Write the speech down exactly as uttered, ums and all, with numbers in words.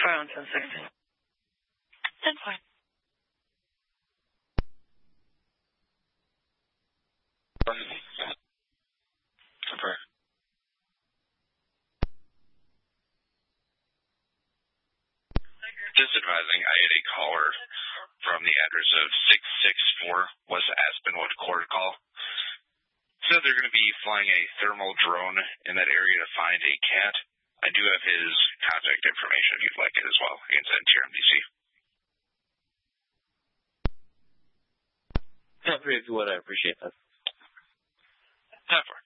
Try on ten sixty. ten four. Okay. Just advising, I had a caller from the address of six six four West Aspenwood Court call. So they're going to be flying a thermal drone in that area to find a cat. I do have his contact information if you'd like it as well. I can send it to your M D C. Yeah, if you would, I appreciate that. ten four.